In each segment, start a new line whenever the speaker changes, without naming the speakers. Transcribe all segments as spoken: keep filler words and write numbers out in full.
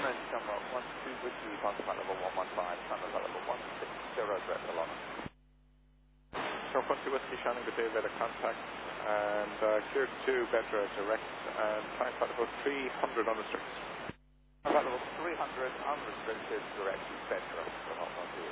Number one two with you, contact level one one five, contact level one six zero, direct along. Sure, one two Whiskey, Shannon, good day, better contact, and uh, clear to better direct, and time at about three hundred unrestricted. About level three hundred unrestricted, direct to better, so not one two.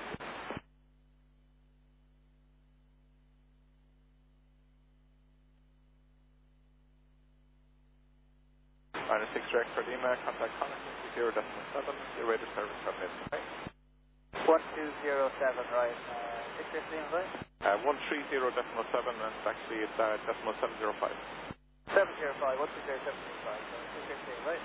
Minus six direct for Lima, contact Connor, zero decimal seven, your rate of service seven is okay.
one two zero seven, right, uh, six fifteen, right?
Uh, one three zero decimal seven, and actually it's uh, decimal seven zero five.
seven zero five, one two zero seven zero five, so two fifteen, right?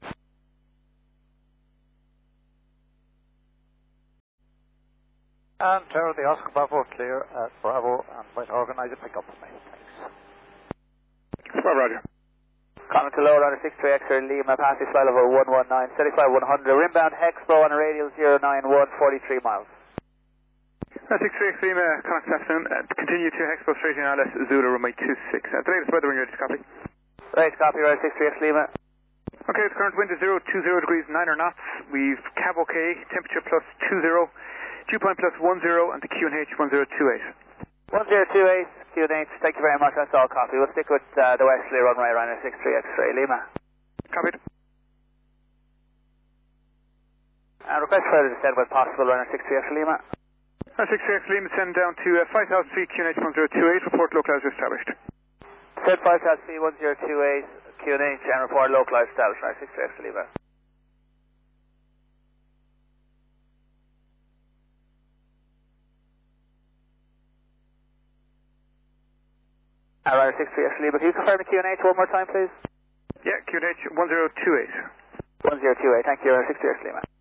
And Tower, the Oscar Bravo clear at Bravo, and might organise a pickup for me. Thanks.
Well, Roger.
Common to low runner six three X-ray Lima, passing flight level one one nine, seventy-five one hundred, inbound Hexpo on a radial zero nine one, forty-three miles.
Uh, six three X Lima, contact this afternoon, uh, continue to Hexpo straight in R L S Zulu runway two six. Uh, the latest weather when you're ready to copy.
Right, copy, right, six three X Lima.
Okay, the current wind is zero two zero degrees, nine knots. We've cab okay, temperature plus two zero, dew point plus one zero, and the Q and H one zero two eight.
one zero two eight, Q and H, thank you very much, that's all copy. We'll stick with uh, the westerly runway runner six three X-ray Lima.
Copied.
And request further descent when possible, runner six three X Lima.
Uh, six three X Lima, send down to uh, five thousand feet, Q and H one zero two eight, report localizer established.
Send five thousand feet, one zero two eight, Q and H, and report localized established, runner six three X Lima. Uh, runner six three X Lima, can you confirm the Q and H one more time, please?
Yeah, Q and H one zero two eight.
one zero two eight, thank you, runner six three X Lima.